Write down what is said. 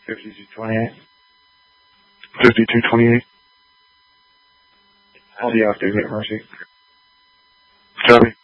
5228. 5228. I'll be out there, get Mercy. Copy.